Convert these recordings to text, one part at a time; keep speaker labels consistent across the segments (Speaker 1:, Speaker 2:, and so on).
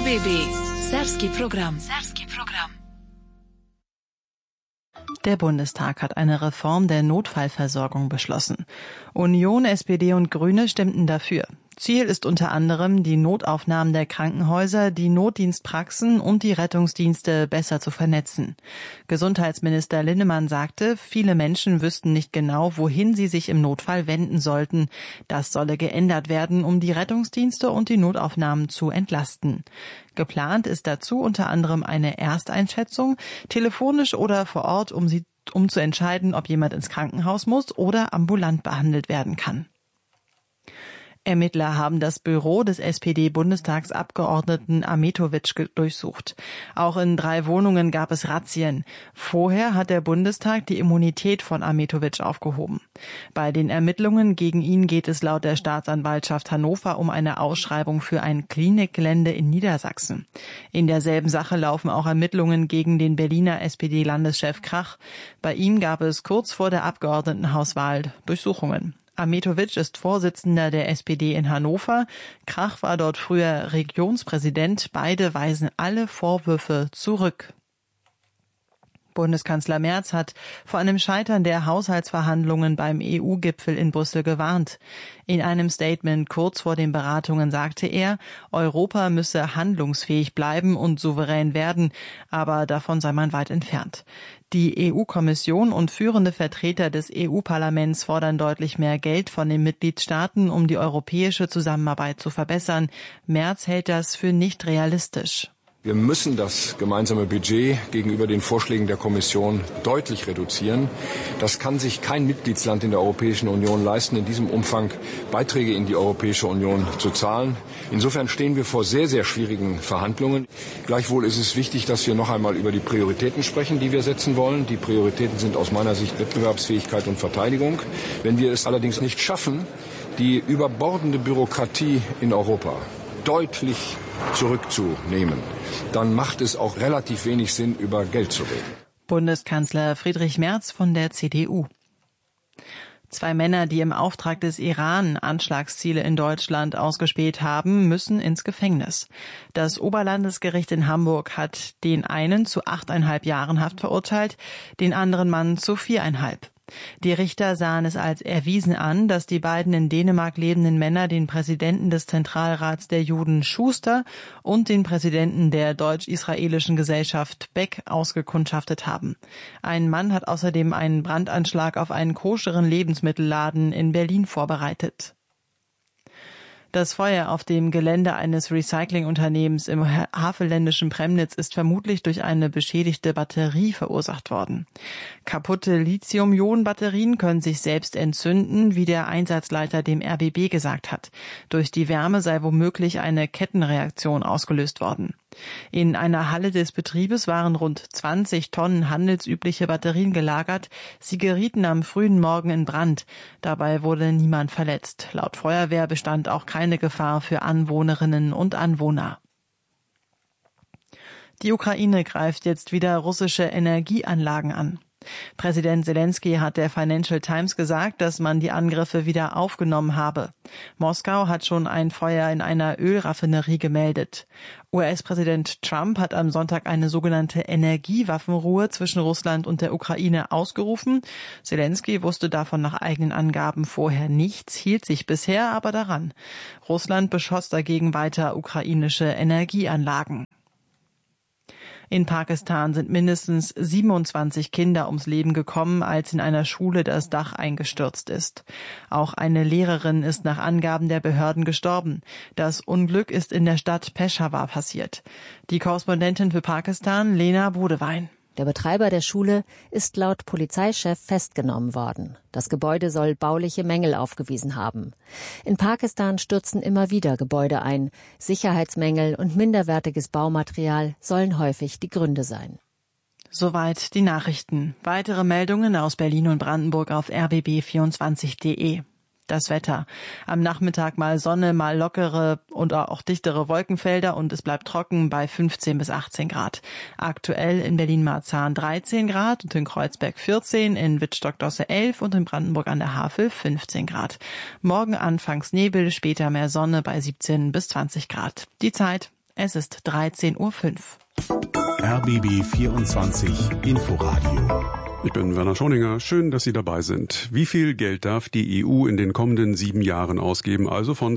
Speaker 1: RBB Serbski program.
Speaker 2: Der Bundestag hat eine Reform der Notfallversorgung beschlossen. Union, SPD und Grüne stimmten dafür. Ziel ist unter anderem, die Notaufnahmen der Krankenhäuser, die Notdienstpraxen und die Rettungsdienste besser zu vernetzen. Gesundheitsminister Linnemann sagte, viele Menschen wüssten nicht genau, wohin sie sich im Notfall wenden sollten. Das solle geändert werden, um die Rettungsdienste und die Notaufnahmen zu entlasten. Geplant ist dazu unter anderem eine Ersteinschätzung, telefonisch oder vor Ort, um zu entscheiden, ob jemand ins Krankenhaus muss oder ambulant behandelt werden kann. Ermittler haben das Büro des SPD-Bundestagsabgeordneten Ahmetović durchsucht. Auch in 3 Wohnungen gab es Razzien. Vorher hat der Bundestag die Immunität von Ahmetović aufgehoben. Bei den Ermittlungen gegen ihn geht es laut der Staatsanwaltschaft Hannover um eine Ausschreibung für ein Klinikgelände in Niedersachsen. In derselben Sache laufen auch Ermittlungen gegen den Berliner SPD-Landeschef Krach. Bei ihm gab es kurz vor der Abgeordnetenhauswahl Durchsuchungen. Ahmetović ist Vorsitzender der SPD in Hannover. Krach war dort früher Regionspräsident. Beide weisen alle Vorwürfe zurück. Bundeskanzler Merz hat vor einem Scheitern der Haushaltsverhandlungen beim EU-Gipfel in Brüssel gewarnt. In einem Statement kurz vor den Beratungen sagte er, Europa müsse handlungsfähig bleiben und souverän werden, aber davon sei man weit entfernt. Die EU-Kommission und führende Vertreter des EU-Parlaments fordern deutlich mehr Geld von den Mitgliedstaaten, um die europäische Zusammenarbeit zu verbessern. Merz hält das für nicht realistisch.
Speaker 3: Wir müssen das gemeinsame Budget gegenüber den Vorschlägen der Kommission deutlich reduzieren. Das kann sich kein Mitgliedsland in der Europäischen Union leisten, in diesem Umfang Beiträge in die Europäische Union zu zahlen. Insofern stehen wir vor sehr, sehr schwierigen Verhandlungen. Gleichwohl ist es wichtig, dass wir noch einmal über die Prioritäten sprechen, die wir setzen wollen. Die Prioritäten sind aus meiner Sicht Wettbewerbsfähigkeit und Verteidigung. Wenn wir es allerdings nicht schaffen, die überbordende Bürokratie in Europa deutlich zurückzunehmen, dann macht es auch relativ wenig Sinn, über Geld zu reden.
Speaker 2: Bundeskanzler Friedrich Merz von der CDU. 2 Männer, die im Auftrag des Iran Anschlagsziele in Deutschland ausgespäht haben, müssen ins Gefängnis. Das Oberlandesgericht in Hamburg hat den einen zu 8,5 Jahren Haft verurteilt, den anderen Mann zu 4,5. Die Richter sahen es als erwiesen an, dass die beiden in Dänemark lebenden Männer den Präsidenten des Zentralrats der Juden Schuster und den Präsidenten der deutsch-israelischen Gesellschaft Beck ausgekundschaftet haben. Ein Mann hat außerdem einen Brandanschlag auf einen koscheren Lebensmittelladen in Berlin vorbereitet. Das Feuer auf dem Gelände eines Recyclingunternehmens im havelländischen Premnitz ist vermutlich durch eine beschädigte Batterie verursacht worden. Kaputte Lithium-Ionen-Batterien können sich selbst entzünden, wie der Einsatzleiter dem RBB gesagt hat. Durch die Wärme sei womöglich eine Kettenreaktion ausgelöst worden. In einer Halle des Betriebes waren rund 20 Tonnen handelsübliche Batterien gelagert. Sie gerieten am frühen Morgen in Brand. Dabei wurde niemand verletzt. Laut Feuerwehr bestand auch keine Gefahr für Anwohnerinnen und Anwohner. Die Ukraine greift jetzt wieder russische Energieanlagen an. Präsident Selenskyj hat der Financial Times gesagt, dass man die Angriffe wieder aufgenommen habe. Moskau hat schon ein Feuer in einer Ölraffinerie gemeldet. US-Präsident Trump hat am Sonntag eine sogenannte Energiewaffenruhe zwischen Russland und der Ukraine ausgerufen. Selenskyj wusste davon nach eigenen Angaben vorher nichts, hielt sich bisher aber daran. Russland beschoss dagegen weiter ukrainische Energieanlagen. In Pakistan sind mindestens 27 Kinder ums Leben gekommen, als in einer Schule das Dach eingestürzt ist. Auch eine Lehrerin ist nach Angaben der Behörden gestorben. Das Unglück ist in der Stadt Peshawar passiert. Die Korrespondentin für Pakistan, Lena Bodewein.
Speaker 4: Der Betreiber der Schule ist laut Polizeichef festgenommen worden. Das Gebäude soll bauliche Mängel aufgewiesen haben. In Pakistan stürzen immer wieder Gebäude ein. Sicherheitsmängel und minderwertiges Baumaterial sollen häufig die Gründe sein.
Speaker 2: Soweit die Nachrichten. Weitere Meldungen aus Berlin und Brandenburg auf rbb24.de. Das Wetter. Am Nachmittag mal Sonne, mal lockere und auch dichtere Wolkenfelder und es bleibt trocken bei 15 bis 18 Grad. Aktuell in Berlin-Marzahn 13 Grad und in Kreuzberg 14, in Wittstock-Dosse 11 und in Brandenburg an der Havel 15 Grad. Morgen anfangs Nebel, später mehr Sonne bei 17 bis 20 Grad. Die Zeit Es ist 13:05 Uhr.
Speaker 5: RBB 24 Inforadio.
Speaker 6: Ich bin Werner Schoninger. Schön, dass Sie dabei sind. Wie viel Geld darf die EU in den kommenden 7 Jahren ausgeben, also von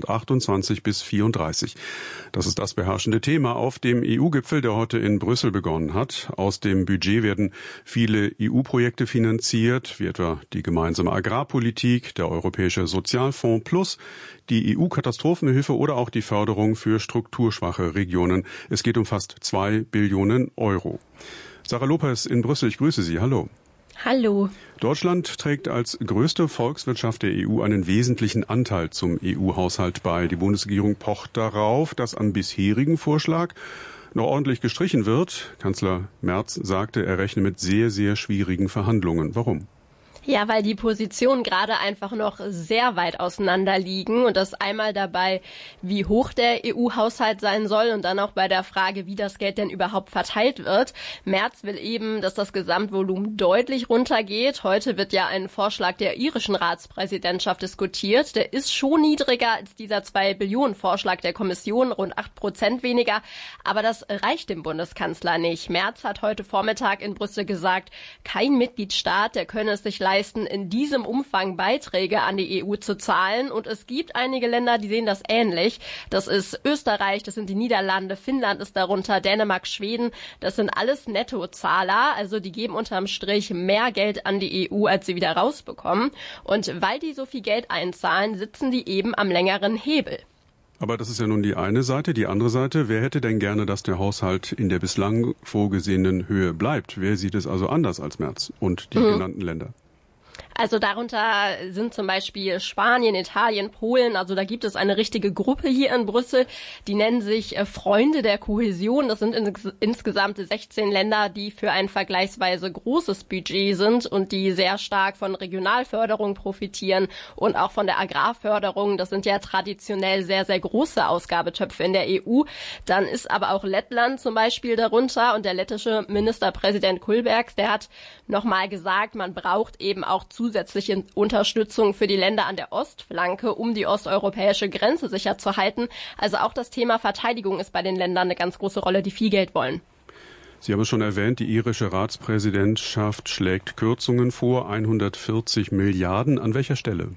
Speaker 6: 2028 bis 2034? Das ist das beherrschende Thema auf dem EU-Gipfel, der heute in Brüssel begonnen hat. Aus dem Budget werden viele EU-Projekte finanziert, wie etwa die gemeinsame Agrarpolitik, der Europäische Sozialfonds plus die EU-Katastrophenhilfe oder auch die Förderung für strukturschwache Regionen. Es geht um fast 2 Billionen Euro. Sarah Lopez in Brüssel, ich grüße Sie. Hallo.
Speaker 7: Hallo.
Speaker 6: Deutschland trägt als größte Volkswirtschaft der EU einen wesentlichen Anteil zum EU-Haushalt bei. Die Bundesregierung pocht darauf, dass am bisherigen Vorschlag noch ordentlich gestrichen wird. Kanzler Merz sagte, er rechne mit sehr, sehr schwierigen Verhandlungen. Warum?
Speaker 7: Ja, weil die Positionen gerade einfach noch sehr weit auseinander liegen und das einmal dabei, wie hoch der EU-Haushalt sein soll und dann auch bei der Frage, wie das Geld denn überhaupt verteilt wird. Merz will eben, dass das Gesamtvolumen deutlich runtergeht. Heute wird ja ein Vorschlag der irischen Ratspräsidentschaft diskutiert. Der ist schon niedriger als dieser 2-Billionen-Vorschlag der Kommission, rund 8% weniger. Aber das reicht dem Bundeskanzler nicht. Merz hat heute Vormittag in Brüssel gesagt, kein Mitgliedstaat, der könne es sich leisten, in diesem Umfang Beiträge an die EU zu zahlen. Und es gibt einige Länder, die sehen das ähnlich. Das ist Österreich, das sind die Niederlande, Finnland ist darunter, Dänemark, Schweden. Das sind alles Nettozahler. Also die geben unterm Strich mehr Geld an die EU, als sie wieder rausbekommen. Und weil die so viel Geld einzahlen, sitzen die eben am längeren Hebel.
Speaker 6: Aber das ist ja nun die eine Seite. Die andere Seite, wer hätte denn gerne, dass der Haushalt in der bislang vorgesehenen Höhe bleibt? Wer sieht es also anders als Merz und die genannten Länder?
Speaker 7: Also darunter sind zum Beispiel Spanien, Italien, Polen. Also da gibt es eine richtige Gruppe hier in Brüssel. Die nennen sich Freunde der Kohäsion. Das sind insgesamt 16 Länder, die für ein vergleichsweise großes Budget sind und die sehr stark von Regionalförderung profitieren und auch von der Agrarförderung. Das sind ja traditionell sehr, sehr große Ausgabetöpfe in der EU. Dann ist aber auch Lettland zum Beispiel darunter. Und der lettische Ministerpräsident Kulbergs, der hat nochmal gesagt, man braucht eben auch zusätzliche Unterstützung für die Länder an der Ostflanke, um die osteuropäische Grenze sicher zu halten. Also auch das Thema Verteidigung ist bei den Ländern eine ganz große Rolle, die viel Geld wollen.
Speaker 6: Sie haben es schon erwähnt, die irische Ratspräsidentschaft schlägt Kürzungen vor, 140 Milliarden. An welcher Stelle?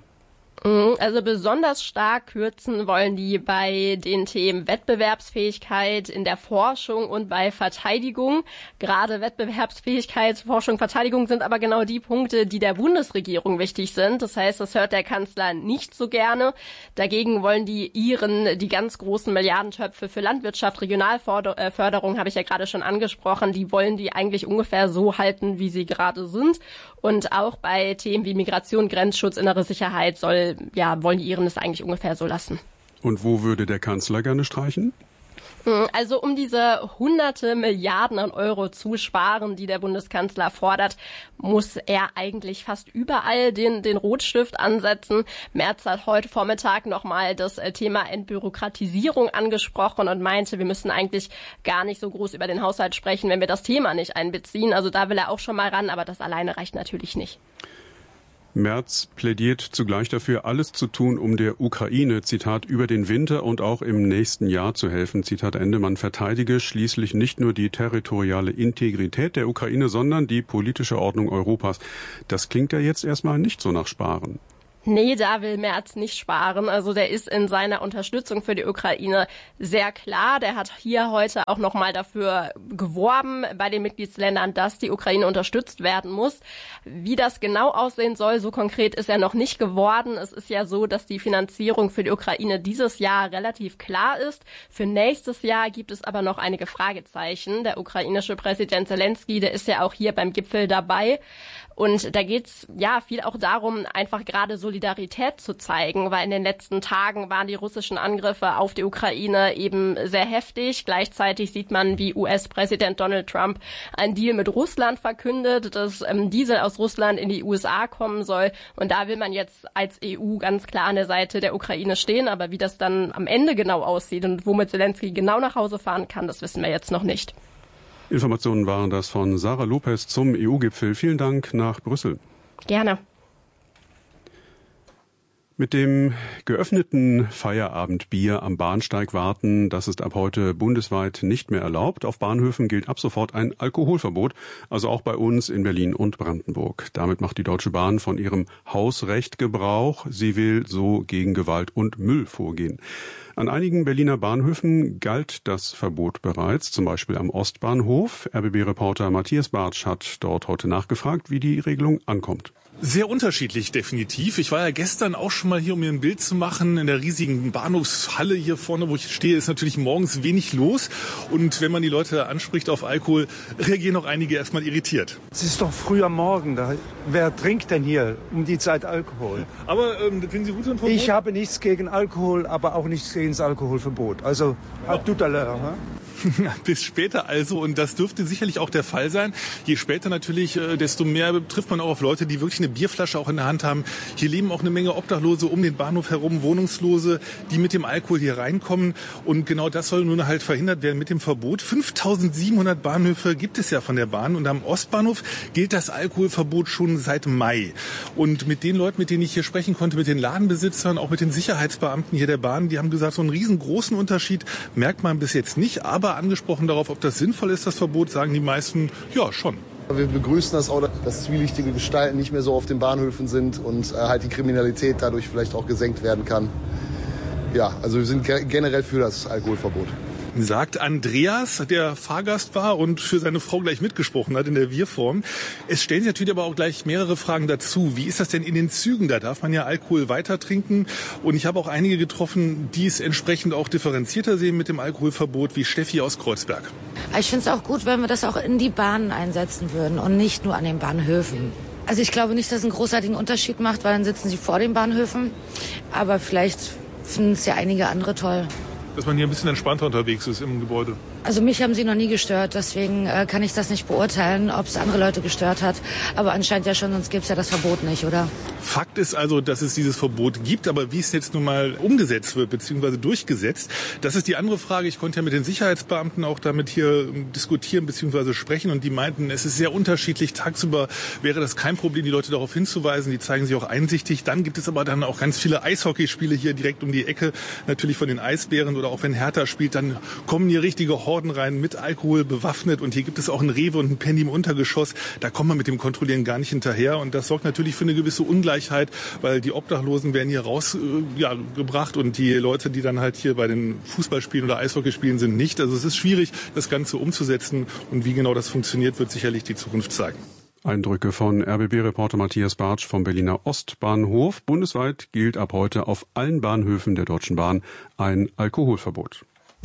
Speaker 7: Also besonders stark kürzen wollen die bei den Themen Wettbewerbsfähigkeit, in der Forschung und bei Verteidigung. Gerade Wettbewerbsfähigkeit, Forschung, Verteidigung sind aber genau die Punkte, die der Bundesregierung wichtig sind. Das heißt, das hört der Kanzler nicht so gerne. Dagegen wollen die Iren die ganz großen Milliardentöpfe für Landwirtschaft, Regionalförderung, habe ich ja gerade schon angesprochen, die wollen die eigentlich ungefähr so halten, wie sie gerade sind. Und auch bei Themen wie Migration, Grenzschutz, innere Sicherheit wollen die Iren es eigentlich ungefähr so lassen.
Speaker 6: Und wo würde der Kanzler gerne streichen?
Speaker 7: Also um diese hunderte Milliarden an Euro zu sparen, die der Bundeskanzler fordert, muss er eigentlich fast überall den Rotstift ansetzen. Merz hat heute Vormittag nochmal das Thema Entbürokratisierung angesprochen und meinte, wir müssen eigentlich gar nicht so groß über den Haushalt sprechen, wenn wir das Thema nicht einbeziehen. Also da will er auch schon mal ran, aber das alleine reicht natürlich nicht.
Speaker 6: Merz plädiert zugleich dafür, alles zu tun, um der Ukraine, Zitat, über den Winter und auch im nächsten Jahr zu helfen. Zitat Ende. Man verteidige schließlich nicht nur die territoriale Integrität der Ukraine, sondern die politische Ordnung Europas. Das klingt ja jetzt erstmal nicht so nach Sparen.
Speaker 7: Nee, da will Merz nicht sparen. Also der ist in seiner Unterstützung für die Ukraine sehr klar. Der hat hier heute auch nochmal dafür geworben bei den Mitgliedsländern, dass die Ukraine unterstützt werden muss. Wie das genau aussehen soll, so konkret ist er noch nicht geworden. Es ist ja so, dass die Finanzierung für die Ukraine dieses Jahr relativ klar ist. Für nächstes Jahr gibt es aber noch einige Fragezeichen. Der ukrainische Präsident Zelensky, der ist ja auch hier beim Gipfel dabei. Und da geht's ja viel auch darum, einfach gerade Solidarität zu zeigen, weil in den letzten Tagen waren die russischen Angriffe auf die Ukraine eben sehr heftig. Gleichzeitig sieht man, wie US-Präsident Donald Trump einen Deal mit Russland verkündet, dass Diesel aus Russland in die USA kommen soll. Und da will man jetzt als EU ganz klar an der Seite der Ukraine stehen. Aber wie das dann am Ende genau aussieht und womit Zelensky genau nach Hause fahren kann, das wissen wir jetzt noch nicht.
Speaker 6: Informationen waren das von Sarah Lopez zum EU-Gipfel. Vielen Dank nach Brüssel.
Speaker 7: Gerne.
Speaker 6: Mit dem geöffneten Feierabendbier am Bahnsteig warten, das ist ab heute bundesweit nicht mehr erlaubt. Auf Bahnhöfen gilt ab sofort ein Alkoholverbot, also auch bei uns in Berlin und Brandenburg. Damit macht die Deutsche Bahn von ihrem Hausrecht Gebrauch. Sie will so gegen Gewalt und Müll vorgehen. An einigen Berliner Bahnhöfen galt das Verbot bereits, zum Beispiel am Ostbahnhof. RBB-Reporter Matthias Bartsch hat dort heute nachgefragt, wie die Regelung ankommt.
Speaker 8: Sehr unterschiedlich, definitiv. Ich war ja gestern auch schon mal hier, um mir ein Bild zu machen. In der riesigen Bahnhofshalle hier vorne, wo ich stehe, ist natürlich morgens wenig los. Und wenn man die Leute anspricht auf Alkohol, reagieren auch einige erstmal irritiert.
Speaker 9: Es ist doch früh am Morgen. Wer trinkt denn hier um die Zeit Alkohol?
Speaker 8: Aber finden Sie gut so ein Verbot?
Speaker 9: Ich habe nichts gegen Alkohol, aber auch nichts gegen das Alkoholverbot. Also, tout à l'heure.
Speaker 8: Bis später also, und das dürfte sicherlich auch der Fall sein. Je später natürlich, desto mehr trifft man auch auf Leute, die wirklich eine Bierflasche auch in der Hand haben. Hier leben auch eine Menge Obdachlose um den Bahnhof herum, Wohnungslose, die mit dem Alkohol hier reinkommen. Und genau das soll nun halt verhindert werden mit dem Verbot. 5.700 Bahnhöfe gibt es ja von der Bahn, und am Ostbahnhof gilt das Alkoholverbot schon seit Mai. Und mit den Leuten, mit denen ich hier sprechen konnte, mit den Ladenbesitzern, auch mit den Sicherheitsbeamten hier der Bahn, die haben gesagt, so einen riesengroßen Unterschied merkt man bis jetzt nicht. Aber angesprochen darauf, ob das sinnvoll ist, das Verbot, sagen die meisten, ja, schon.
Speaker 10: Wir begrüßen das auch, dass zwielichtige Gestalten nicht mehr so auf den Bahnhöfen sind und halt die Kriminalität dadurch vielleicht auch gesenkt werden kann. Ja, also wir sind generell für das Alkoholverbot.
Speaker 8: Sagt Andreas, der Fahrgast war und für seine Frau gleich mitgesprochen hat in der Wir-Form. Es stellen sich natürlich aber auch gleich mehrere Fragen dazu. Wie ist das denn in den Zügen? Da darf man ja Alkohol weiter trinken. Und ich habe auch einige getroffen, die es entsprechend auch differenzierter sehen mit dem Alkoholverbot, wie Steffi aus Kreuzberg.
Speaker 11: Ich finde es auch gut, wenn wir das auch in die Bahnen einsetzen würden und nicht nur an den Bahnhöfen. Also ich glaube nicht, dass es einen großartigen Unterschied macht, weil dann sitzen sie vor den Bahnhöfen. Aber vielleicht finden es ja einige andere toll.
Speaker 8: Dass man hier ein bisschen entspannter unterwegs ist im Gebäude.
Speaker 11: Also mich haben sie noch nie gestört, deswegen kann ich das nicht beurteilen, ob es andere Leute gestört hat. Aber anscheinend ja schon, sonst gäbe es ja das Verbot nicht, oder?
Speaker 8: Fakt ist also, dass es dieses Verbot gibt, aber wie es jetzt nun mal umgesetzt wird, beziehungsweise durchgesetzt, das ist die andere Frage. Ich konnte ja mit den Sicherheitsbeamten auch damit hier diskutieren, beziehungsweise sprechen, und die meinten, es ist sehr unterschiedlich. Tagsüber wäre das kein Problem, die Leute darauf hinzuweisen, die zeigen sich auch einsichtig. Dann gibt es aber dann auch ganz viele Eishockeyspiele hier direkt um die Ecke, natürlich von den Eisbären, oder auch wenn Hertha spielt, dann kommen hier richtige Horden rein mit Alkohol bewaffnet, und hier gibt es auch einen Rewe und einen Penny im Untergeschoss. Da kommt man mit dem Kontrollieren gar nicht hinterher, und das sorgt natürlich für eine gewisse Ungleichheit, weil die Obdachlosen werden hier rausgebracht und die Leute, die dann halt hier bei den Fußballspielen oder Eishockeyspielen sind, nicht. Also es ist schwierig, das Ganze umzusetzen, und wie genau das funktioniert, wird sicherlich die Zukunft zeigen.
Speaker 6: Eindrücke von RBB-Reporter Matthias Bartsch vom Berliner Ostbahnhof. Bundesweit gilt ab heute auf allen Bahnhöfen der Deutschen Bahn ein Alkoholverbot.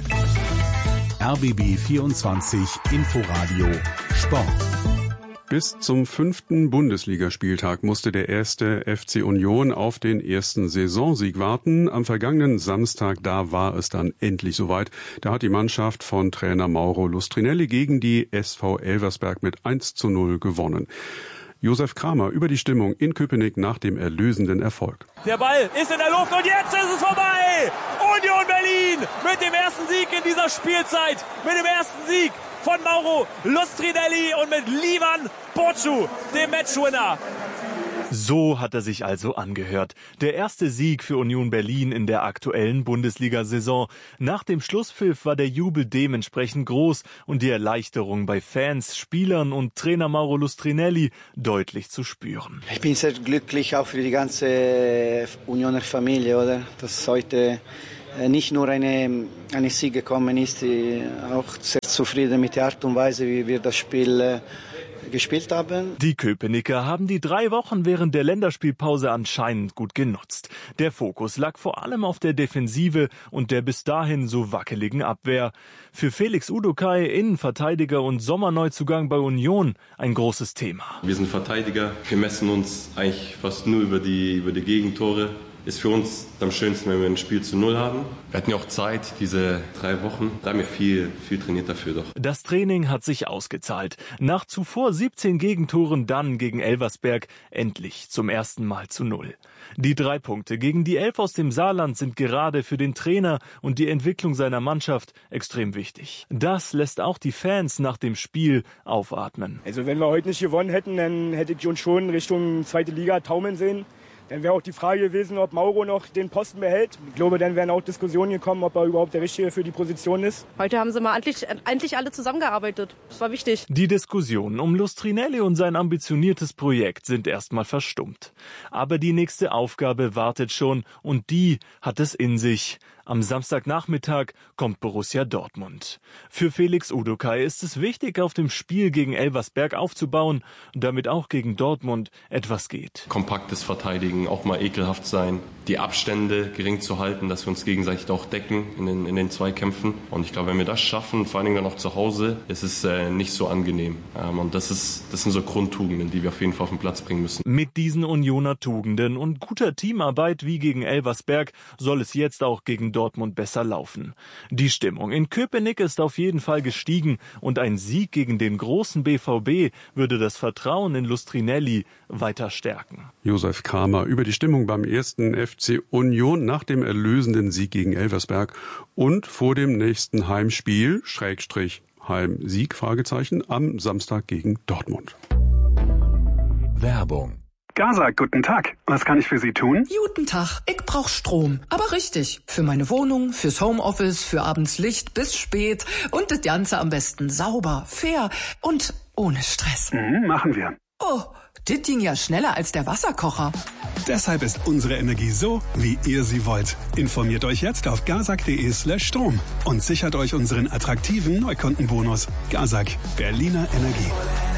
Speaker 5: RBB 24 Inforadio Sport.
Speaker 6: Bis zum 5. Bundesligaspieltag musste der erste FC Union auf den ersten Saisonsieg warten. Am vergangenen Samstag, da war es dann endlich soweit. Da hat die Mannschaft von Trainer Mauro Lustrinelli gegen die SV Elversberg mit 1:0 gewonnen. Josef Kramer über die Stimmung in Köpenick nach dem erlösenden Erfolg.
Speaker 12: Der Ball ist in der Luft und jetzt ist es vorbei! Union Berlin mit dem ersten Sieg in dieser Spielzeit, mit dem ersten Sieg von Mauro Lustrinelli und mit Livan Borciu, dem Matchwinner.
Speaker 13: So hat er sich also angehört. Der erste Sieg für Union Berlin in der aktuellen Bundesliga-Saison. Nach dem Schlusspfiff war der Jubel dementsprechend groß und die Erleichterung bei Fans, Spielern und Trainer Mauro Lustrinelli deutlich zu spüren.
Speaker 14: Ich bin sehr glücklich, auch für die ganze Unioner Familie, oder? Dass heute nicht nur eine Sieg gekommen ist, auch sehr zufrieden mit der Art und Weise, wie wir das Spiel gespielt haben.
Speaker 13: Die Köpenicker haben die 3 Wochen während der Länderspielpause anscheinend gut genutzt. Der Fokus lag vor allem auf der Defensive und der bis dahin so wackeligen Abwehr. Für Felix Udokai, Innenverteidiger und Sommerneuzugang bei Union, ein großes Thema.
Speaker 15: Wir sind Verteidiger, wir messen uns eigentlich fast nur über die Gegentore. Ist für uns am schönsten, wenn wir ein Spiel zu 0 haben. Wir hatten ja auch Zeit, diese 3 Wochen. Da haben wir viel trainiert dafür doch.
Speaker 13: Das Training hat sich ausgezahlt. Nach zuvor 17 Gegentoren dann gegen Elversberg endlich zum ersten Mal zu 0. Die 3 Punkte gegen die 11 aus dem Saarland sind gerade für den Trainer und die Entwicklung seiner Mannschaft extrem wichtig. Das lässt auch die Fans nach dem Spiel aufatmen.
Speaker 16: Also wenn wir heute nicht gewonnen hätten, dann hätte ich uns schon Richtung 2. Liga taumeln sehen. Dann wäre auch die Frage gewesen, ob Mauro noch den Posten behält. Ich glaube, dann wären auch Diskussionen gekommen, ob er überhaupt der Richtige für die Position ist.
Speaker 17: Heute haben sie mal endlich alle zusammengearbeitet. Das war wichtig.
Speaker 13: Die Diskussionen um Lustrinelli und sein ambitioniertes Projekt sind erstmal verstummt. Aber die nächste Aufgabe wartet schon und die hat es in sich. Am Samstagnachmittag kommt Borussia Dortmund. Für Felix Udokai ist es wichtig, auf dem Spiel gegen Elversberg aufzubauen, damit auch gegen Dortmund etwas geht.
Speaker 15: Kompaktes Verteidigen, auch mal ekelhaft sein, die Abstände gering zu halten, dass wir uns gegenseitig auch decken in den Zweikämpfen. Und ich glaube, wenn wir das schaffen, vor allen Dingen dann auch zu Hause, ist es nicht so angenehm. Und das sind so Grundtugenden, die wir auf jeden Fall auf den Platz bringen müssen.
Speaker 13: Mit diesen Unioner Tugenden und guter Teamarbeit wie gegen Elversberg soll es jetzt auch gegen Dortmund besser laufen. Die Stimmung in Köpenick ist auf jeden Fall gestiegen und ein Sieg gegen den großen BVB würde das Vertrauen in Lustrinelli weiter stärken.
Speaker 6: Josef Kramer über die Stimmung beim ersten FC Union nach dem erlösenden Sieg gegen Elversberg und vor dem nächsten Heimspiel, Heimsieg, am Samstag gegen Dortmund.
Speaker 5: Werbung.
Speaker 18: Gazak, guten Tag. Was kann ich für Sie tun?
Speaker 1: Guten Tag. Ich brauch Strom. Aber richtig. Für meine Wohnung, fürs Homeoffice, für abends Licht bis spät. Und das Ganze am besten sauber, fair und ohne Stress.
Speaker 18: Machen wir.
Speaker 1: Oh, das ging ja schneller als der Wasserkocher.
Speaker 18: Deshalb ist unsere Energie so, wie ihr sie wollt. Informiert euch jetzt auf gazak.de/Strom und sichert euch unseren attraktiven Neukundenbonus. Gazak, Berliner Energie.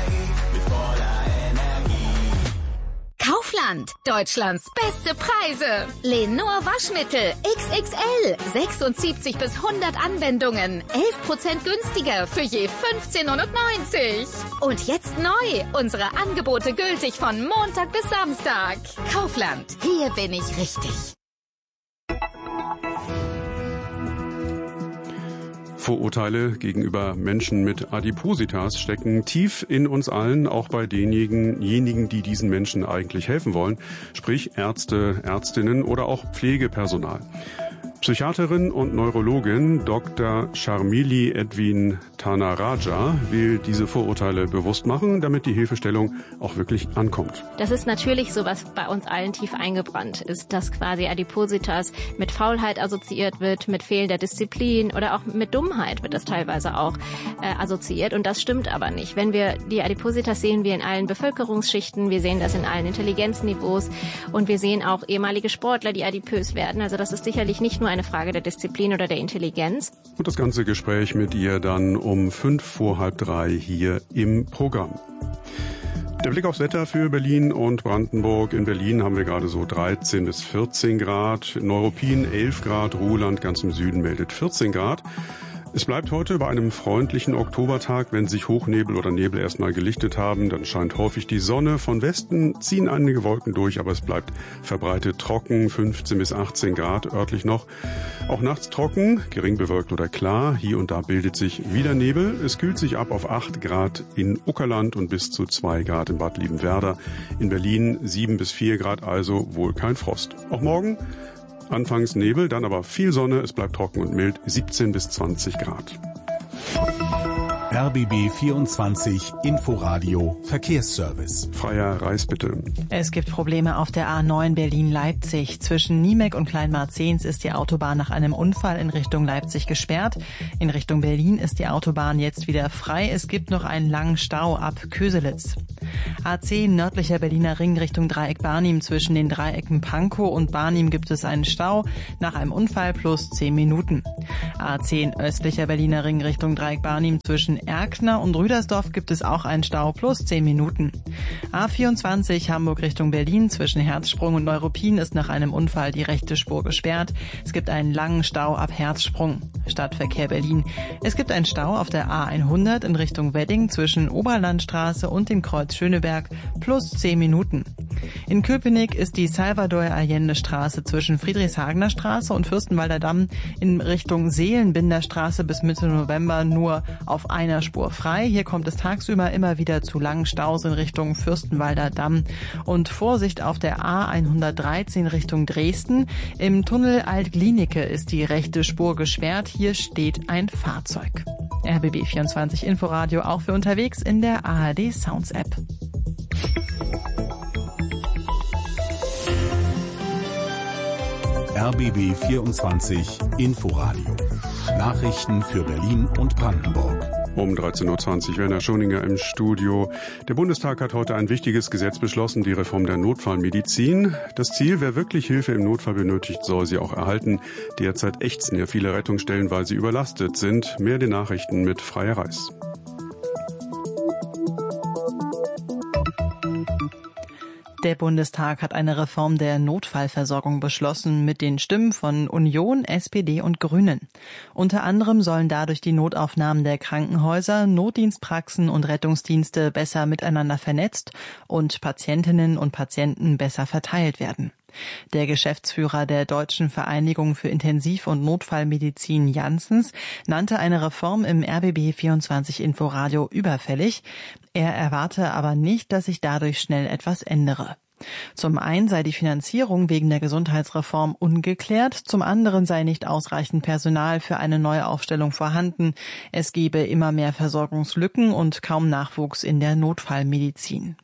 Speaker 19: Kaufland, Deutschlands beste Preise. Lenor Waschmittel XXL, 76 bis 100 Anwendungen, 11% günstiger für je 15,99 €. Und jetzt neu, unsere Angebote gültig von Montag bis Samstag. Kaufland, hier bin ich richtig.
Speaker 6: Vorurteile gegenüber Menschen mit Adipositas stecken tief in uns allen, auch bei denjenigen, die diesen Menschen eigentlich helfen wollen, sprich Ärzte, Ärztinnen oder auch Pflegepersonal. Psychiaterin und Neurologin Dr. Sharmili Edwin Thanaraja will diese Vorurteile bewusst machen, damit die Hilfestellung auch wirklich ankommt.
Speaker 20: Das ist natürlich so, was bei uns allen tief eingebrannt ist, dass quasi Adipositas mit Faulheit assoziiert wird, mit fehlender Disziplin oder auch mit Dummheit wird das teilweise auch assoziiert. Und das stimmt aber nicht. Wenn wir die Adipositas sehen wir in allen Bevölkerungsschichten, wir sehen das in allen Intelligenzniveaus und wir sehen auch ehemalige Sportler, die adipös werden. Also das ist sicherlich nicht nur eine Frage der Disziplin oder der Intelligenz. Und
Speaker 6: das ganze Gespräch mit ihr dann um 2:55 hier im Programm. Der Blick aufs Wetter für Berlin und Brandenburg. In Berlin haben wir gerade so 13 bis 14 Grad, Neuruppin 11 Grad, Ruhland ganz im Süden meldet 14 Grad. Es bleibt heute bei einem freundlichen Oktobertag, wenn sich Hochnebel oder Nebel erstmal gelichtet haben, dann scheint häufig die Sonne. Von Westen ziehen einige Wolken durch, aber es bleibt verbreitet trocken, 15 bis 18 Grad örtlich noch. Auch nachts trocken, gering bewölkt oder klar. Hier und da bildet sich wieder Nebel. Es kühlt sich ab auf 8 Grad in Uckerland und bis zu 2 Grad in Bad Liebenwerda. In Berlin 7 bis 4 Grad, also wohl kein Frost. Auch morgen anfangs Nebel, dann aber viel Sonne, es bleibt trocken und mild, 17 bis 20 Grad.
Speaker 5: RBB 24 Inforadio Verkehrsservice.
Speaker 6: Freier Reis bitte.
Speaker 2: Es gibt Probleme auf der A9 Berlin-Leipzig. Zwischen Niemek und Kleinmarzehns ist die Autobahn nach einem Unfall in Richtung Leipzig gesperrt. In Richtung Berlin ist die Autobahn jetzt wieder frei. Es gibt noch einen langen Stau ab Köselitz. A10 nördlicher Berliner Ring Richtung Dreieck Barnim. Zwischen den Dreiecken Pankow und Barnim gibt es einen Stau nach einem Unfall plus 10 Minuten. A10 östlicher Berliner Ring Richtung Dreieck Barnim. Zwischen Erkner und Rüdersdorf gibt es auch einen Stau plus 10 Minuten. A24 Hamburg Richtung Berlin. Zwischen Herzsprung und Neuruppin ist nach einem Unfall die rechte Spur gesperrt. Es gibt einen langen Stau ab Herzsprung. Stadtverkehr Berlin. Es gibt einen Stau auf der A100 in Richtung Wedding zwischen Oberlandstraße und dem Kreuz Schöneberg plus 10 Minuten. In Köpenick ist die Salvador-Allende-Straße zwischen Friedrichshagener Straße und Fürstenwalder Damm in Richtung Seelenbinder Straße bis Mitte November nur auf einer Spur frei. Hier kommt es tagsüber immer wieder zu langen Staus in Richtung Fürstenwalder Damm. Und Vorsicht auf der A113 Richtung Dresden. Im Tunnel Alt-Glienicke ist die rechte Spur gesperrt. Hier steht ein Fahrzeug. RBB 24 Inforadio auch für unterwegs in der ARD Sounds App.
Speaker 5: RBB 24 Inforadio. Nachrichten für Berlin und Brandenburg.
Speaker 6: Um 13.20 Uhr, Werner Schoninger im Studio. Der Bundestag hat heute ein wichtiges Gesetz beschlossen, die Reform der Notfallmedizin. Das Ziel, wer wirklich Hilfe im Notfall benötigt, soll sie auch erhalten. Derzeit ächzen ja viele Rettungsstellen, weil sie überlastet sind. Mehr den Nachrichten mit Freya Reis.
Speaker 2: Der Bundestag hat eine Reform der Notfallversorgung beschlossen mit den Stimmen von Union, SPD und Grünen. Unter anderem sollen dadurch die Notaufnahmen der Krankenhäuser, Notdienstpraxen und Rettungsdienste besser miteinander vernetzt und Patientinnen und Patienten besser verteilt werden. Der Geschäftsführer der Deutschen Vereinigung für Intensiv- und Notfallmedizin Janssens nannte eine Reform im RBB 24 Inforadio überfällig. Er erwarte aber nicht, dass sich dadurch schnell etwas ändere. Zum einen sei die Finanzierung wegen der Gesundheitsreform ungeklärt, zum anderen sei nicht ausreichend Personal für eine neue Aufstellung vorhanden. Es gebe immer mehr Versorgungslücken und kaum Nachwuchs in der Notfallmedizin.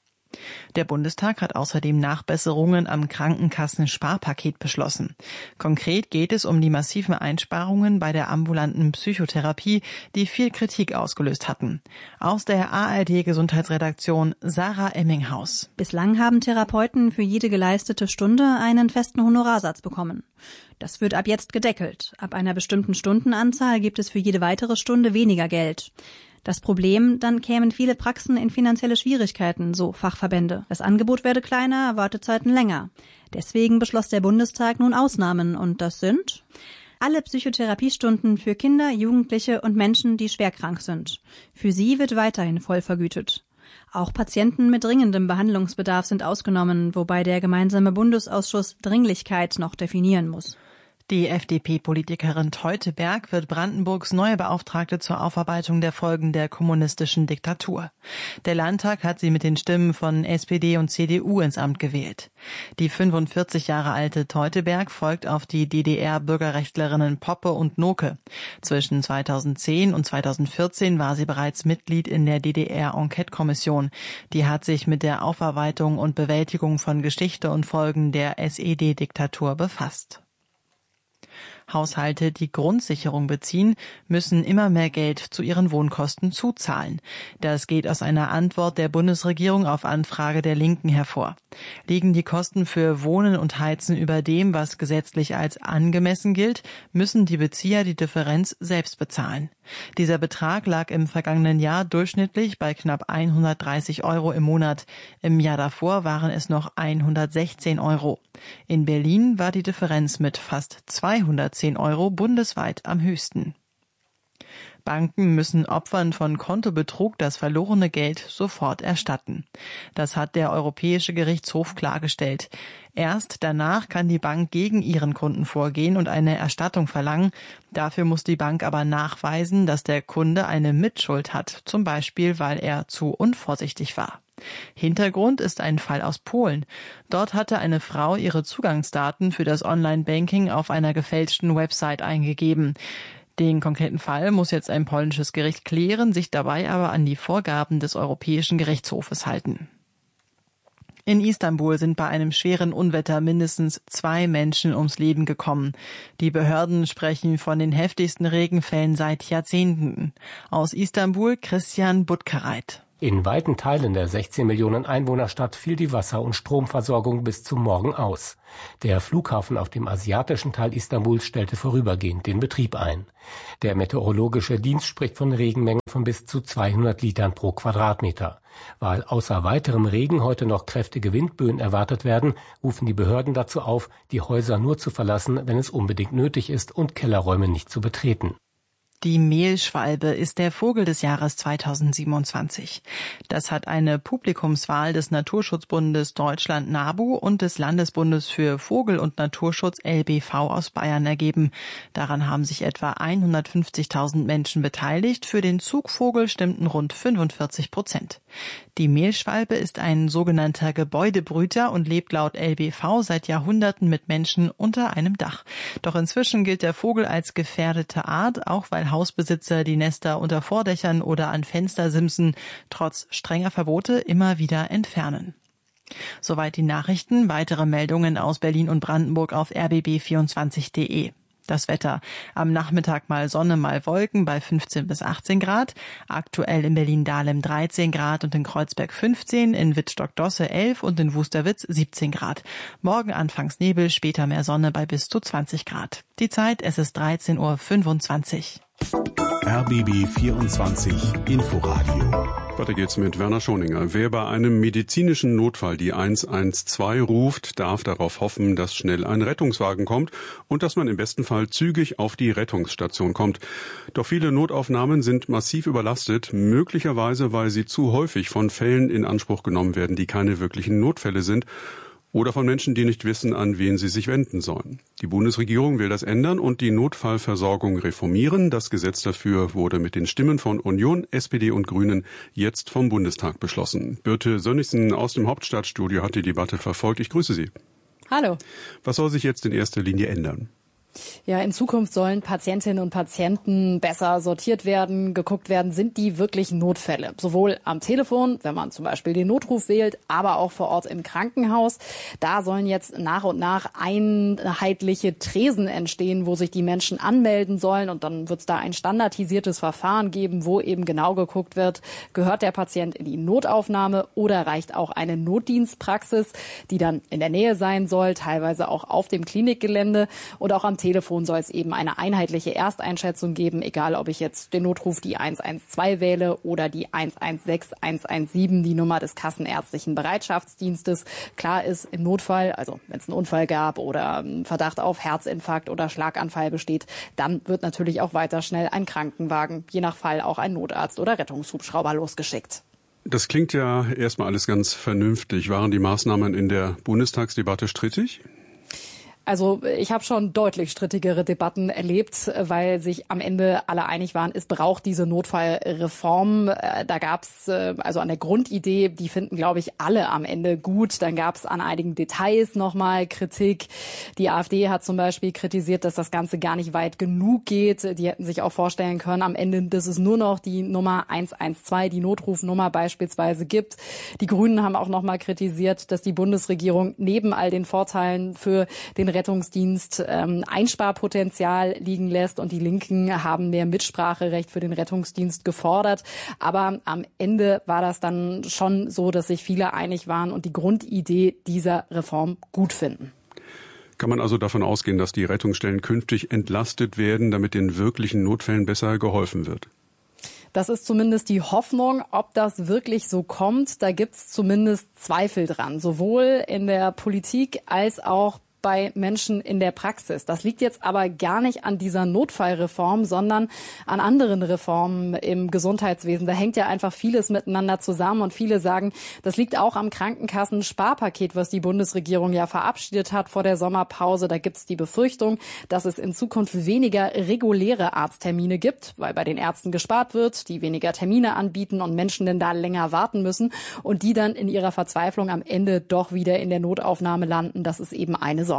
Speaker 2: Der Bundestag hat außerdem Nachbesserungen am Krankenkassen-Sparpaket beschlossen. Konkret geht es um die massiven Einsparungen bei der ambulanten Psychotherapie, die viel Kritik ausgelöst hatten. Aus der ARD-Gesundheitsredaktion Sarah Emminghaus.
Speaker 21: Bislang haben Therapeuten für jede geleistete Stunde einen festen Honorarsatz bekommen. Das wird ab jetzt gedeckelt. Ab einer bestimmten Stundenanzahl gibt es für jede weitere Stunde weniger Geld. Das Problem, dann kämen viele Praxen in finanzielle Schwierigkeiten, so Fachverbände. Das Angebot werde kleiner, Wartezeiten länger. Deswegen beschloss der Bundestag nun Ausnahmen und das sind alle Psychotherapiestunden für Kinder, Jugendliche und Menschen, die schwerkrank sind. Für sie wird weiterhin voll vergütet. Auch Patienten mit dringendem Behandlungsbedarf sind ausgenommen, wobei der gemeinsame Bundesausschuss Dringlichkeit noch definieren muss.
Speaker 2: Die FDP-Politikerin Teuteberg wird Brandenburgs neue Beauftragte zur Aufarbeitung der Folgen der kommunistischen Diktatur. Der Landtag hat sie mit den Stimmen von SPD und CDU ins Amt gewählt. Die 45 Jahre alte Teuteberg folgt auf die DDR-Bürgerrechtlerinnen Poppe und Noke. Zwischen 2010 und 2014 war sie bereits Mitglied in der DDR-Enquete-Kommission. Die hat sich mit der Aufarbeitung und Bewältigung von Geschichte und Folgen der SED-Diktatur befasst. Haushalte, die Grundsicherung beziehen, müssen immer mehr Geld zu ihren Wohnkosten zuzahlen. Das geht aus einer Antwort der Bundesregierung auf Anfrage der Linken hervor. Liegen die Kosten für Wohnen und Heizen über dem, was gesetzlich als angemessen gilt, müssen die Bezieher die Differenz selbst bezahlen. Dieser Betrag lag im vergangenen Jahr durchschnittlich bei knapp 130 € im Monat. Im Jahr davor waren es noch 116 €. In Berlin war die Differenz mit fast 210 € bundesweit am höchsten. Banken müssen Opfern von Kontobetrug das verlorene Geld sofort erstatten. Das hat der Europäische Gerichtshof klargestellt. Erst danach kann die Bank gegen ihren Kunden vorgehen und eine Erstattung verlangen. Dafür muss die Bank aber nachweisen, dass der Kunde eine Mitschuld hat, zum Beispiel weil er zu unvorsichtig war. Hintergrund ist ein Fall aus Polen. Dort hatte eine Frau ihre Zugangsdaten für das Online-Banking auf einer gefälschten Website eingegeben. Den konkreten Fall muss jetzt ein polnisches Gericht klären, sich dabei aber an die Vorgaben des Europäischen Gerichtshofes halten. In Istanbul sind bei einem schweren Unwetter mindestens 2 Menschen ums Leben gekommen. Die Behörden sprechen von den heftigsten Regenfällen seit Jahrzehnten. Aus Istanbul Christian Butkareit.
Speaker 22: In weiten Teilen der 16 Millionen Einwohnerstadt fiel die Wasser- und Stromversorgung bis zum Morgen aus. Der Flughafen auf dem asiatischen Teil Istanbuls stellte vorübergehend den Betrieb ein. Der meteorologische Dienst spricht von Regenmengen von bis zu 200 Litern pro Quadratmeter. Weil außer weiterem Regen heute noch kräftige Windböen erwartet werden, rufen die Behörden dazu auf, die Häuser nur zu verlassen, wenn es unbedingt nötig ist und Kellerräume nicht zu betreten.
Speaker 2: Die Mehlschwalbe ist der Vogel des Jahres 2027. Das hat eine Publikumswahl des Naturschutzbundes Deutschland NABU und des Landesbundes für Vogel- und Naturschutz LBV aus Bayern ergeben. Daran haben sich etwa 150.000 Menschen beteiligt. Für den Zugvogel stimmten rund 45%. Die Mehlschwalbe ist ein sogenannter Gebäudebrüter und lebt laut LBV seit Jahrhunderten mit Menschen unter einem Dach. Doch inzwischen gilt der Vogel als gefährdete Art, auch weil Hausbesitzer die Nester unter Vordächern oder an Fenstersimsen trotz strenger Verbote immer wieder entfernen. Soweit die Nachrichten. Weitere Meldungen aus Berlin und Brandenburg auf rbb24.de. Das Wetter. Am Nachmittag mal Sonne, mal Wolken bei 15 bis 18 Grad. Aktuell in Berlin-Dahlem 13 Grad und in Kreuzberg 15, in Wittstock-Dosse 11 und in Wusterwitz 17 Grad. Morgen anfangs Nebel, später mehr Sonne bei bis zu 20 Grad. Die Zeit, es ist 13:25 Uhr.
Speaker 5: RBB 24 Inforadio.
Speaker 6: Weiter geht's mit Werner Schoninger. Wer bei einem medizinischen Notfall die 112 ruft, darf darauf hoffen, dass schnell ein Rettungswagen kommt und dass man im besten Fall zügig auf die Rettungsstation kommt. Doch viele Notaufnahmen sind massiv überlastet, möglicherweise weil sie zu häufig von Fällen in Anspruch genommen werden, die keine wirklichen Notfälle sind. Oder von Menschen, die nicht wissen, an wen sie sich wenden sollen. Die Bundesregierung will das ändern und die Notfallversorgung reformieren. Das Gesetz dafür wurde mit den Stimmen von Union, SPD und Grünen jetzt vom Bundestag beschlossen. Birte Sönnigsen aus dem Hauptstadtstudio hat die Debatte verfolgt. Ich grüße Sie.
Speaker 3: Hallo.
Speaker 6: Was soll sich jetzt in erster Linie ändern?
Speaker 3: Ja, in Zukunft sollen Patientinnen und Patienten besser sortiert werden, geguckt werden, sind die wirklich Notfälle. Sowohl am Telefon, wenn man zum Beispiel den Notruf wählt, aber auch vor Ort im Krankenhaus. Da sollen jetzt nach und nach einheitliche Tresen entstehen, wo sich die Menschen anmelden sollen. Und dann wird es da ein standardisiertes Verfahren geben, wo eben genau geguckt wird, gehört der Patient in die Notaufnahme oder reicht auch eine Notdienstpraxis, die dann in der Nähe sein soll, teilweise auch auf dem Klinikgelände. Und auch am Telefon soll es eben eine einheitliche Ersteinschätzung geben, egal ob ich jetzt den Notruf die 112 wähle oder die 116, 117, die Nummer des Kassenärztlichen Bereitschaftsdienstes. Klar ist, im Notfall, also wenn es einen Unfall gab oder einen Verdacht auf Herzinfarkt oder Schlaganfall besteht, dann wird natürlich auch weiter schnell ein Krankenwagen, je nach Fall auch ein Notarzt oder Rettungshubschrauber losgeschickt.
Speaker 6: Das klingt ja erstmal alles ganz vernünftig. Waren die Maßnahmen in der Bundestagsdebatte strittig?
Speaker 3: Also ich habe schon deutlich strittigere Debatten erlebt, weil sich am Ende alle einig waren, es braucht diese Notfallreform. Da gab's also an der Grundidee, die finden, glaube ich, alle am Ende gut. Dann gab's an einigen Details nochmal Kritik. Die AfD hat zum Beispiel kritisiert, dass das Ganze gar nicht weit genug geht. Die hätten sich auch vorstellen können, am Ende, dass es nur noch die Nummer 112, die Notrufnummer beispielsweise gibt. Die Grünen haben auch nochmal kritisiert, dass die Bundesregierung neben all den Vorteilen für den Rettungsdienst Einsparpotenzial liegen lässt und die Linken haben mehr Mitspracherecht für den Rettungsdienst gefordert. Aber am Ende war das dann schon so, dass sich viele einig waren und die Grundidee dieser Reform gut finden.
Speaker 6: Kann man also davon ausgehen, dass die Rettungsstellen künftig entlastet werden, damit den wirklichen Notfällen besser geholfen wird?
Speaker 3: Das ist zumindest die Hoffnung. Ob das wirklich so kommt, da gibt es zumindest Zweifel dran. Sowohl in der Politik als auch bei Menschen in der Praxis. Das liegt jetzt aber gar nicht an dieser Notfallreform, sondern an anderen Reformen im Gesundheitswesen. Da hängt ja einfach vieles miteinander zusammen und viele sagen, das liegt auch am Krankenkassen-Sparpaket, was die Bundesregierung ja verabschiedet hat vor der Sommerpause. Da gibt es die Befürchtung, dass es in Zukunft weniger reguläre Arzttermine gibt, weil bei den Ärzten gespart wird, die weniger Termine anbieten und Menschen denn da länger warten müssen und die dann in ihrer Verzweiflung am Ende doch wieder in der Notaufnahme landen. Das ist eben eine Sorge.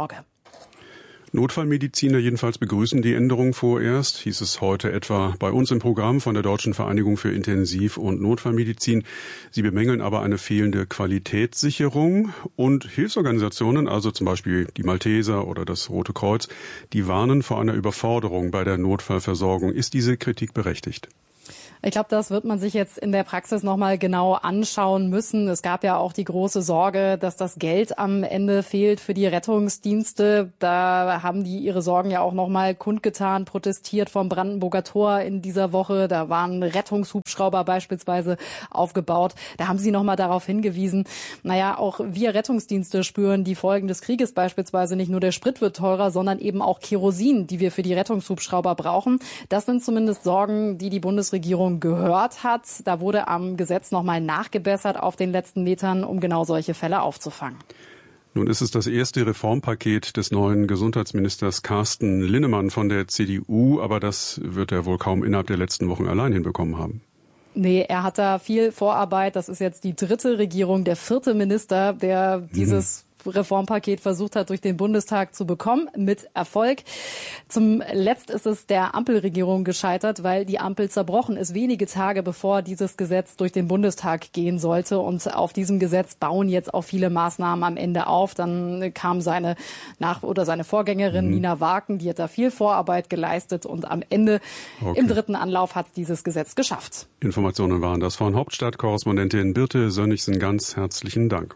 Speaker 6: Notfallmediziner jedenfalls begrüßen die Änderung vorerst, hieß es heute etwa bei uns im Programm von der Deutschen Vereinigung für Intensiv- und Notfallmedizin. Sie bemängeln aber eine fehlende Qualitätssicherung und Hilfsorganisationen, also zum Beispiel die Malteser oder das Rote Kreuz, die warnen vor einer Überforderung bei der Notfallversorgung. Ist diese Kritik berechtigt?
Speaker 3: Ich glaube, das wird man sich jetzt in der Praxis nochmal genau anschauen müssen. Es gab ja auch die große Sorge, dass das Geld am Ende fehlt für die Rettungsdienste. Da haben die ihre Sorgen ja auch nochmal kundgetan, protestiert vom Brandenburger Tor in dieser Woche. Da waren Rettungshubschrauber beispielsweise aufgebaut. Da haben sie nochmal darauf hingewiesen, auch wir Rettungsdienste spüren die Folgen des Krieges beispielsweise. Nicht nur der Sprit wird teurer, sondern eben auch Kerosin, die wir für die Rettungshubschrauber brauchen. Das sind zumindest Sorgen, die die Bundesregierung gehört hat. Da wurde am Gesetz nochmal nachgebessert auf den letzten Metern, um genau solche Fälle aufzufangen.
Speaker 6: Nun ist es das erste Reformpaket des neuen Gesundheitsministers Carsten Linnemann von der CDU, aber das wird er wohl kaum innerhalb der letzten Wochen allein hinbekommen haben.
Speaker 3: Nee, er hat da viel Vorarbeit. Das ist jetzt die dritte Regierung, der vierte Minister, der dieses Reformpaket versucht hat, durch den Bundestag zu bekommen, mit Erfolg. Zum Letzt ist es der Ampelregierung gescheitert, weil die Ampel zerbrochen ist, wenige Tage bevor dieses Gesetz durch den Bundestag gehen sollte. Und auf diesem Gesetz bauen jetzt auch viele Maßnahmen am Ende auf. Dann kam seine Vorgängerin Nina Waken, die hat da viel Vorarbeit geleistet und am Ende im 3. Anlauf hat dieses Gesetz geschafft.
Speaker 6: Informationen waren das von Hauptstadtkorrespondentin Birte Sönnigsen. Ganz herzlichen Dank.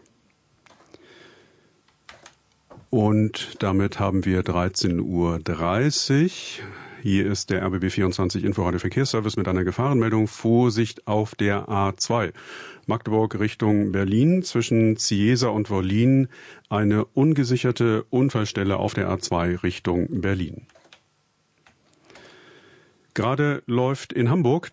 Speaker 6: Und damit haben wir 13:30 Uhr. Hier ist der RBB 24 Inforadio Verkehrsservice mit einer Gefahrenmeldung. Vorsicht auf der A2. Magdeburg Richtung Berlin. Zwischen Cieza und Wollin eine ungesicherte Unfallstelle auf der A2 Richtung Berlin. Gerade läuft in Hamburg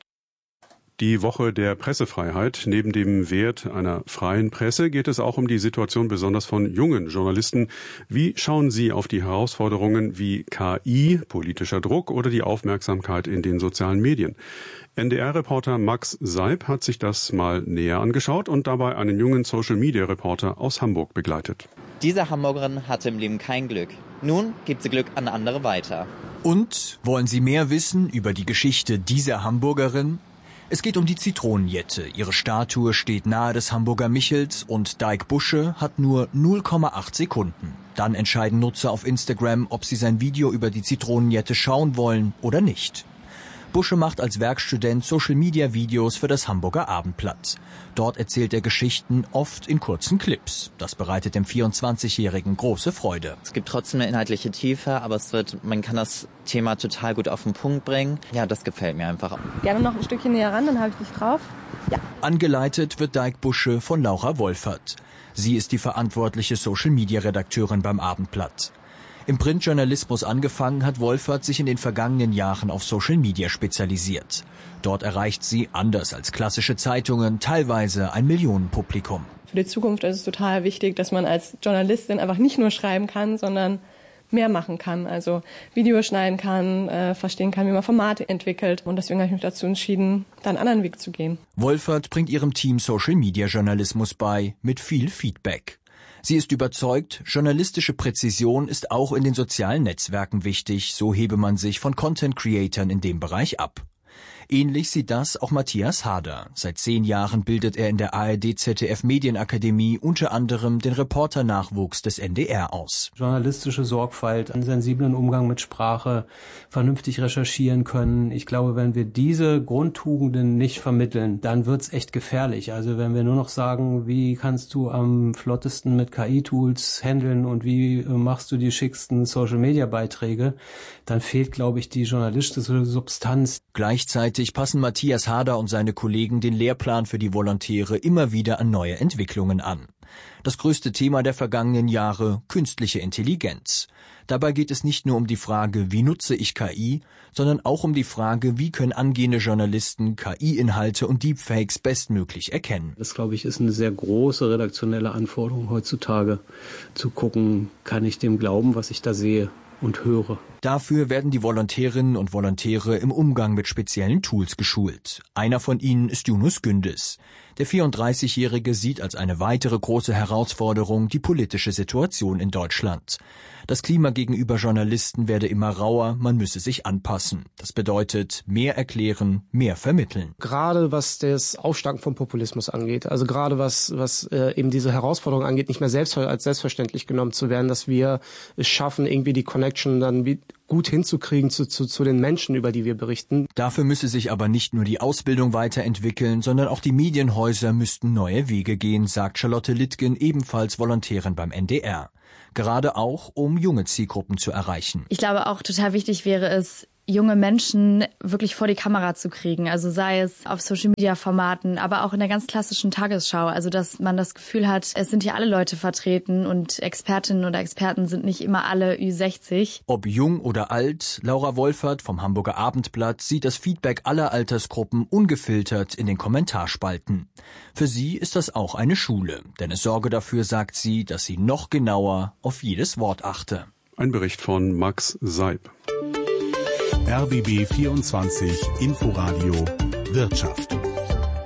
Speaker 6: die Woche der Pressefreiheit. Neben dem Wert einer freien Presse geht es auch um die Situation besonders von jungen Journalisten. Wie schauen Sie auf die Herausforderungen wie KI, politischer Druck oder die Aufmerksamkeit in den sozialen Medien? NDR-Reporter Max Seib hat sich das mal näher angeschaut und dabei einen jungen Social-Media-Reporter aus Hamburg begleitet.
Speaker 4: Diese Hamburgerin hatte im Leben kein Glück. Nun gibt sie Glück an andere weiter.
Speaker 7: Und wollen Sie mehr wissen über die Geschichte dieser Hamburgerin? Es geht um die Zitronenjette. Ihre Statue steht nahe des Hamburger Michels und Dijk Busche hat nur 0,8 Sekunden. Dann entscheiden Nutzer auf Instagram, ob sie sein Video über die Zitronenjette schauen wollen oder nicht. Busche macht als Werkstudent Social-Media-Videos für das Hamburger Abendblatt. Dort erzählt er Geschichten, oft in kurzen Clips. Das bereitet dem 24-Jährigen große Freude.
Speaker 4: Es gibt trotzdem eine inhaltliche Tiefe, aber man kann das Thema total gut auf den Punkt bringen. Ja, das gefällt mir einfach.
Speaker 23: Gerne noch ein Stückchen näher ran, dann habe ich dich drauf. Ja.
Speaker 7: Angeleitet wird Dijk Busche von Laura Wolfert. Sie ist die verantwortliche Social-Media-Redakteurin beim Abendblatt. Im Printjournalismus angefangen hat Wolfert sich in den vergangenen Jahren auf Social Media spezialisiert. Dort erreicht sie, anders als klassische Zeitungen, teilweise ein Millionenpublikum.
Speaker 23: Für die Zukunft ist es total wichtig, dass man als Journalistin einfach nicht nur schreiben kann, sondern mehr machen kann. Also Videos schneiden kann, verstehen kann, wie man Formate entwickelt. Und deswegen habe ich mich dazu entschieden, da einen anderen Weg zu gehen.
Speaker 7: Wolfert bringt ihrem Team Social Media Journalismus bei, mit viel Feedback. Sie ist überzeugt, journalistische Präzision ist auch in den sozialen Netzwerken wichtig, so hebe man sich von Content-Creatern in dem Bereich ab. Ähnlich sieht das auch Matthias Hader. Seit 10 Jahren bildet er in der ARD-ZDF-Medienakademie unter anderem den Reporternachwuchs des NDR aus.
Speaker 24: Journalistische Sorgfalt, einen sensiblen Umgang mit Sprache, vernünftig recherchieren können. Ich glaube, wenn wir diese Grundtugenden nicht vermitteln, dann wird's echt gefährlich. Also wenn wir nur noch sagen, wie kannst du am flottesten mit KI-Tools handeln und wie machst du die schicksten Social-Media-Beiträge, dann fehlt, glaube ich, die journalistische Substanz.
Speaker 7: Gleichzeitig passen Matthias Hader und seine Kollegen den Lehrplan für die Volontäre immer wieder an neue Entwicklungen an. Das größte Thema der vergangenen Jahre: künstliche Intelligenz. Dabei geht es nicht nur um die Frage, wie nutze ich KI, sondern auch um die Frage, wie können angehende Journalisten KI-Inhalte und Deepfakes bestmöglich erkennen.
Speaker 24: Das, glaube ich, ist eine sehr große redaktionelle Anforderung heutzutage, zu gucken, kann ich dem glauben, was ich da sehe und höre.
Speaker 7: Dafür werden die Volontärinnen und Volontäre im Umgang mit speziellen Tools geschult. Einer von ihnen ist Yunus Gündüz. Der 34-Jährige sieht als eine weitere große Herausforderung die politische Situation in Deutschland. Das Klima gegenüber Journalisten werde immer rauer, man müsse sich anpassen. Das bedeutet, mehr erklären, mehr vermitteln.
Speaker 25: Gerade was das Aufsteigen vom Populismus angeht, also gerade was eben diese Herausforderung angeht, nicht mehr als selbstverständlich genommen zu werden, dass wir es schaffen, irgendwie die Connection dann gut hinzukriegen zu den Menschen, über die wir berichten.
Speaker 7: Dafür müsse sich aber nicht nur die Ausbildung weiterentwickeln, sondern auch die Medienhäuser müssten neue Wege gehen, sagt Charlotte Littgen, ebenfalls Volontärin beim NDR. Gerade auch, um junge Zielgruppen zu erreichen.
Speaker 26: Ich glaube auch total wichtig wäre es, junge Menschen wirklich vor die Kamera zu kriegen. Also sei es auf Social-Media-Formaten, aber auch in der ganz klassischen Tagesschau. Also dass man das Gefühl hat, es sind hier alle Leute vertreten und Expertinnen oder Experten sind nicht immer alle Ü60.
Speaker 7: Ob jung oder alt, Laura Wolfert vom Hamburger Abendblatt sieht das Feedback aller Altersgruppen ungefiltert in den Kommentarspalten. Für sie ist das auch eine Schule, denn es sorge dafür, sagt sie, dass sie noch genauer auf jedes Wort achte.
Speaker 6: Ein Bericht von Max Seib.
Speaker 5: RBB 24 Inforadio Wirtschaft.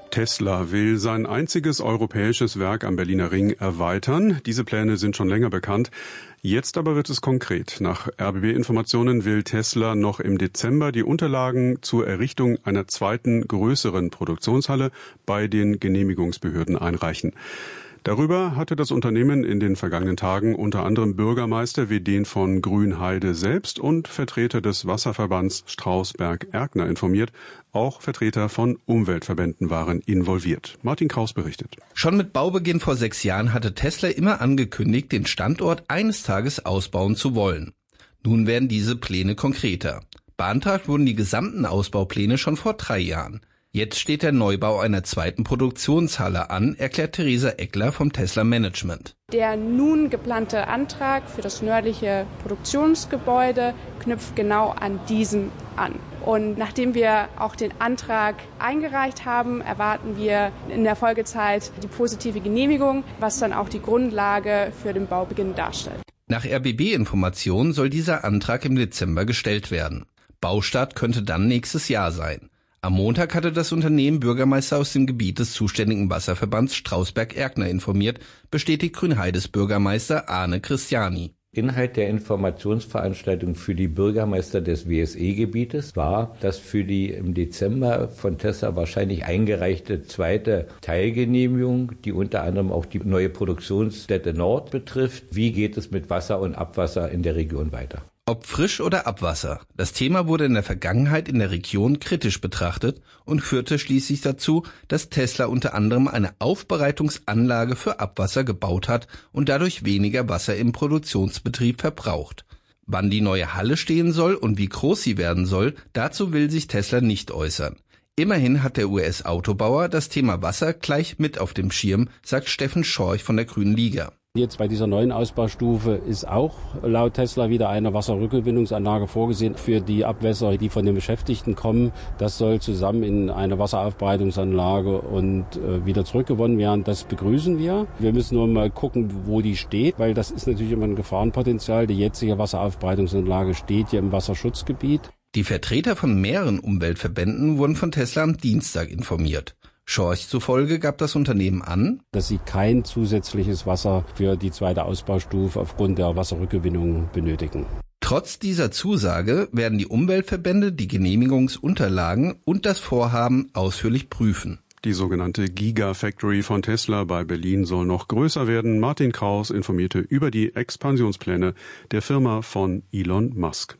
Speaker 6: Tesla will sein einziges europäisches Werk am Berliner Ring erweitern. Diese Pläne sind schon länger bekannt. Jetzt aber wird es konkret. Nach RBB-Informationen will Tesla noch im Dezember die Unterlagen zur Errichtung einer zweiten, größeren Produktionshalle bei den Genehmigungsbehörden einreichen. Darüber hatte das Unternehmen in den vergangenen Tagen unter anderem Bürgermeister Wedén von Grünheide selbst und Vertreter des Wasserverbands Strausberg-Erkner informiert. Auch Vertreter von Umweltverbänden waren involviert. Martin Kraus berichtet.
Speaker 8: Schon mit Baubeginn vor 6 Jahren hatte Tesla immer angekündigt, den Standort eines Tages ausbauen zu wollen. Nun werden diese Pläne konkreter. Beantragt wurden die gesamten Ausbaupläne schon vor 3 Jahren. Jetzt steht der Neubau einer zweiten Produktionshalle an, erklärt Theresa Eckler vom Tesla Management.
Speaker 9: Der nun geplante Antrag für das nördliche Produktionsgebäude knüpft genau an diesen an. Und nachdem wir auch den Antrag eingereicht haben, erwarten wir in der Folgezeit die positive Genehmigung, was dann auch die Grundlage für den Baubeginn darstellt.
Speaker 8: Nach RBB-Informationen soll dieser Antrag im Dezember gestellt werden. Baustart könnte dann nächstes Jahr sein. Am Montag hatte das Unternehmen Bürgermeister aus dem Gebiet des zuständigen Wasserverbands Strausberg-Erkner informiert, bestätigt Grünheides Bürgermeister Arne Christiani.
Speaker 10: Inhalt der Informationsveranstaltung für die Bürgermeister des WSE-Gebietes war, dass für die im Dezember von Tesla wahrscheinlich eingereichte zweite Teilgenehmigung, die unter anderem auch die neue Produktionsstätte Nord betrifft, wie geht es mit Wasser und Abwasser in der Region weiter.
Speaker 8: Ob Frisch- oder Abwasser, das Thema wurde in der Vergangenheit in der Region kritisch betrachtet und führte schließlich dazu, dass Tesla unter anderem eine Aufbereitungsanlage für Abwasser gebaut hat und dadurch weniger Wasser im Produktionsbetrieb verbraucht. Wann die neue Halle stehen soll und wie groß sie werden soll, dazu will sich Tesla nicht äußern. Immerhin hat der US-Autobauer das Thema Wasser gleich mit auf dem Schirm, sagt Steffen Schorch von der Grünen Liga.
Speaker 11: Jetzt bei dieser neuen Ausbaustufe ist auch laut Tesla wieder eine Wasserrückgewinnungsanlage vorgesehen für die Abwässer, die von den Beschäftigten kommen. Das soll zusammen in eine Wasseraufbereitungsanlage und wieder zurückgewonnen werden. Das begrüßen wir. Wir müssen nur mal gucken, wo die steht, weil das ist natürlich immer ein Gefahrenpotenzial. Die jetzige Wasseraufbereitungsanlage steht ja im Wasserschutzgebiet.
Speaker 8: Die Vertreter von mehreren Umweltverbänden wurden von Tesla am Dienstag informiert. Schorch zufolge gab das Unternehmen an,
Speaker 11: dass sie kein zusätzliches Wasser für die zweite Ausbaustufe aufgrund der Wasserrückgewinnung benötigen.
Speaker 8: Trotz dieser Zusage werden die Umweltverbände die Genehmigungsunterlagen und das Vorhaben ausführlich prüfen.
Speaker 6: Die sogenannte Gigafactory von Tesla bei Berlin soll noch größer werden. Martin Kraus informierte über die Expansionspläne der Firma von Elon Musk.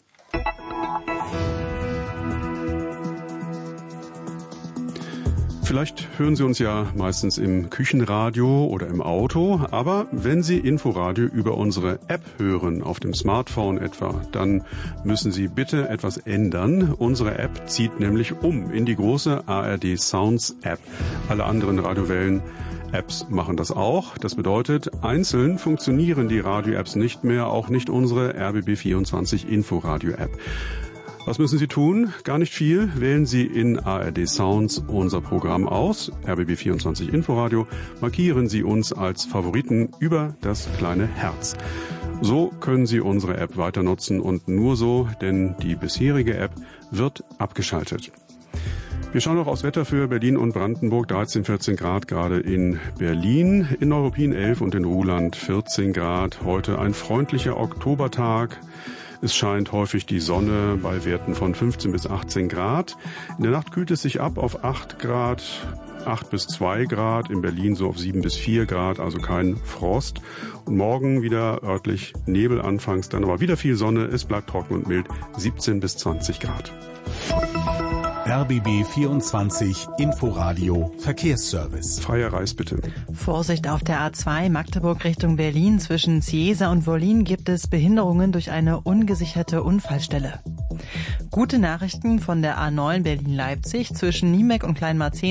Speaker 6: Vielleicht hören Sie uns ja meistens im Küchenradio oder im Auto, aber wenn Sie Inforadio über unsere App hören, auf dem Smartphone etwa, dann müssen Sie bitte etwas ändern. Unsere App zieht nämlich um in die große ARD Sounds App. Alle anderen Radiowellen-Apps machen das auch. Das bedeutet, einzeln funktionieren die Radio-Apps nicht mehr, auch nicht unsere RBB24 Inforadio-App. Was müssen Sie tun? Gar nicht viel. Wählen Sie in ARD Sounds unser Programm aus, RBB24 Inforadio, markieren Sie uns als Favoriten über das kleine Herz. So können Sie unsere App weiter nutzen und nur so, denn die bisherige App wird abgeschaltet. Wir schauen noch aufs Wetter für Berlin und Brandenburg. 13, 14 Grad gerade in Berlin, in Neuruppin 11 und in Ruhland 14 Grad. Heute ein freundlicher Oktobertag. Es scheint häufig die Sonne bei Werten von 15 bis 18 Grad. In der Nacht kühlt es sich ab auf 8 Grad, 8 bis 2 Grad. In Berlin so auf 7 bis 4 Grad, also kein Frost. Und morgen wieder örtlich Nebel anfangs, dann aber wieder viel Sonne. Es bleibt trocken und mild, 17 bis 20 Grad.
Speaker 5: RBB 24 Inforadio Verkehrsservice.
Speaker 6: Freier Reis bitte.
Speaker 2: Vorsicht auf der A2 Magdeburg Richtung Berlin. Zwischen Ciesa und Wollin gibt es Behinderungen durch eine ungesicherte Unfallstelle. Gute Nachrichten von der A9 Berlin-Leipzig zwischen Niemek und Kleinmarzahn.